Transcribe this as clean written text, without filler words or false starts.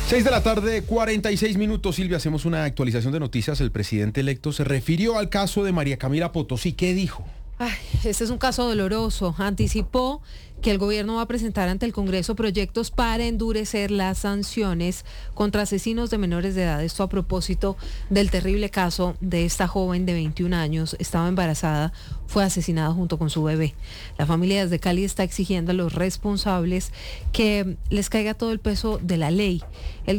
6 de la tarde, 46 minutos. Silvia, hacemos una actualización de noticias. El presidente electo se refirió al caso de María Camila Potosí. ¿Qué dijo? Este es un caso doloroso. Anticipó que el gobierno va a presentar ante el Congreso proyectos para endurecer las sanciones contra asesinos de menores de edad. Esto a propósito del terrible caso de esta joven de 21 años. Estaba embarazada, fue asesinada junto con su bebé. La familia desde Cali está exigiendo a los responsables que les caiga todo el peso de la ley.